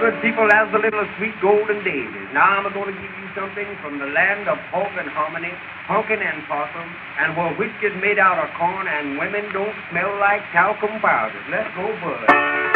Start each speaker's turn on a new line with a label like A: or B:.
A: good people as the little sweet golden daisies. Now I'm going to give you something from the land of pork and hominy, pumpkin and possum, and where whiskey's made out of corn and women don't smell like talcum powders. Let's go, bud.